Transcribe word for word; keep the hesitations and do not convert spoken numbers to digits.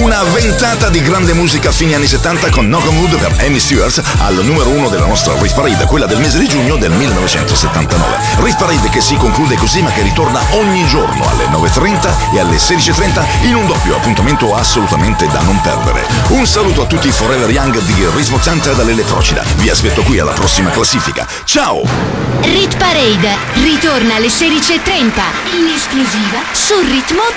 Una ventata di grande musica fine anni settanta con Knock on Wood per Amy Stewart al numero uno della nostra Rit Parade, quella del mese di giugno del millenovecentosettantanove. Rit Parade che si conclude così ma che ritorna ogni giorno alle nove e trenta e alle sedici e trenta in un doppio appuntamento assolutamente da non perdere. Un saluto a tutti i Forever Young di Ritmo ottanta dall'Ele Procida. Vi aspetto qui alla prossima classifica. Ciao! Rit Parade ritorna alle sedici e trenta in esclusiva su Ritmo ottanta.